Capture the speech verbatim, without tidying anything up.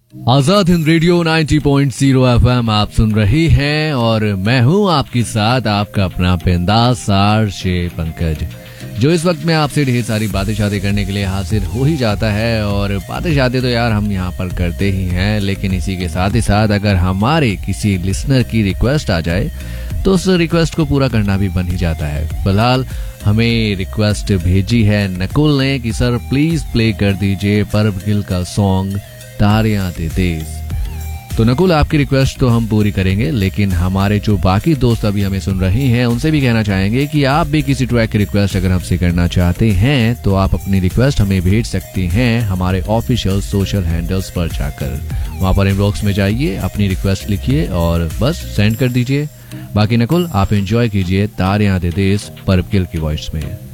Azad Hind radio नब्बे point शून्य FM आप सुन रही हैं और मैं हूं आपके साथ आपका अपना पेंदाज सार शे पंकज, जो इस वक्त में आपसे ढेर सारी बातें शादी करने के लिए हाजिर हो ही जाता है। और बातें शादी तो यार हम यहाँ पर करते ही हैं, लेकिन इसी के साथ ही साथ अगर हमारे किसी लिसनर की रिक्वेस्ट आ जाए तो उस रिक्वेस्ट को पूरा करना भी बन ही जाता है। फिलहाल हमें रिक्वेस्ट भेजी है नकुल ने कि सर प्लीज प्ले कर दीजिए परब गिल का सॉन्ग तारियां दे देस। तो नकुल, आपकी रिक्वेस्ट तो हम पूरी करेंगे, लेकिन हमारे जो बाकी दोस्त अभी हमें सुन रही हैं उनसे भी कहना चाहेंगे कि आप भी किसी ट्रैक की रिक्वेस्ट अगर हमसे करना चाहते हैं तो आप अपनी रिक्वेस्ट हमें भेज सकते हैं हमारे ऑफिशियल सोशल हैंडल्स पर जाकर। वहां पर इनबॉक्स में जाइए, अपनी रिक्वेस्ट लिखिए और बस सेंड कर दीजिए। बाकी नकुल, आप एंजॉय कीजिए तारियां दे देस परब गिल की वॉइस में।